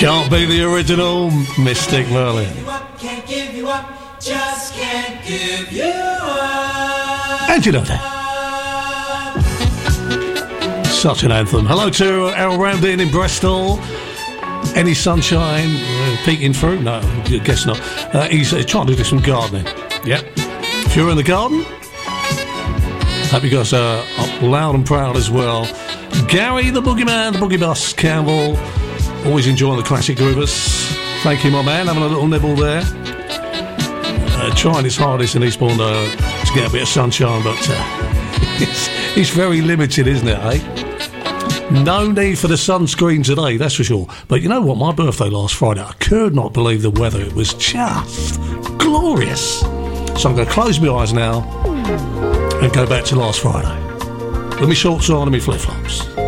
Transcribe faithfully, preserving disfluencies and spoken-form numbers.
Can't be the original Mystic Merlin. Can't give you up, just can't give you up. And you know that. Such an anthem. Hello to Errol Ramdin in Bristol. Any sunshine uh, peeking through? No, I guess not. Uh, he's uh, trying to do some gardening. Yep. If you're in the garden, hope you guys are up loud and proud as well. Gary the Boogeyman, the Boogie Bus Campbell, always enjoying the classic groovers. Thank you, my man. Having a little nibble there. Uh, trying his hardest in Eastbourne uh, to get a bit of sunshine, but uh, it's, it's very limited, isn't it, eh? No need for the sunscreen today, that's for sure. But you know what? My birthday last Friday, I could not believe the weather. It was just glorious. So I'm going to close my eyes now and go back to last Friday with my shorts on and my flip-flops.